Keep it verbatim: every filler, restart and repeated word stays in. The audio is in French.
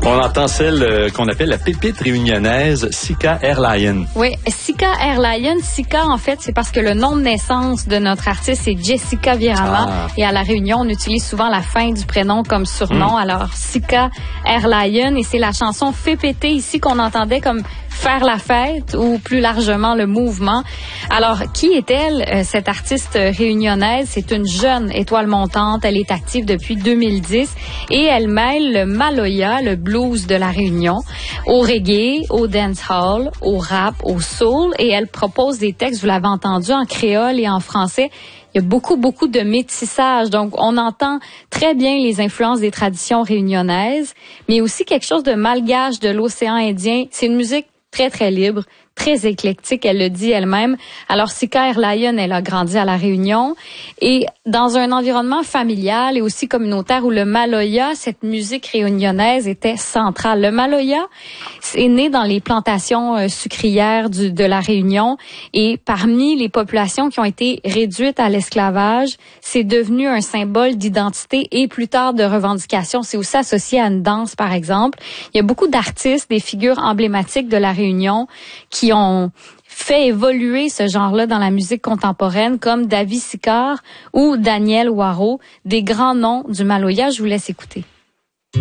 On entend celle euh, qu'on appelle la pépite réunionnaise Sika Airlion. Oui, Sika Airlion. Sika, en fait, c'est parce que le nom de naissance de notre artiste, c'est Jessica Virama. Ah. Et à La Réunion, on utilise souvent la fin du prénom comme surnom. Mm. Alors, Sika Airlion. Et c'est la chanson Fais péter ici qu'on entendait comme faire la fête ou plus largement le mouvement. Alors, qui est-elle, euh, cette artiste réunionnaise? C'est une jeune étoile montante. Elle est active depuis deux mille dix et elle mêle le maloya, le blues de la Réunion, au reggae, au dancehall, au rap, au soul, et elle propose des textes, vous l'avez entendu, en créole et en français. Il y a beaucoup, beaucoup de métissage. Donc, on entend très bien les influences des traditions réunionnaises, mais aussi quelque chose de malgache de l'océan Indien. C'est une musique très, très libre, très éclectique, elle le dit elle-même. Alors, Sika Airlion, elle a grandi à La Réunion et dans un environnement familial et aussi communautaire où le maloya, cette musique réunionnaise, était centrale. Le maloya est né dans les plantations euh, sucrières du, de La Réunion et parmi les populations qui ont été réduites à l'esclavage, c'est devenu un symbole d'identité et plus tard de revendication. C'est aussi associé à une danse, par exemple. Il y a beaucoup d'artistes, des figures emblématiques de La Réunion qui qui ont fait évoluer ce genre-là dans la musique contemporaine, comme David Sicard ou Daniel Waro, des grands noms du maloya. Je vous laisse écouter.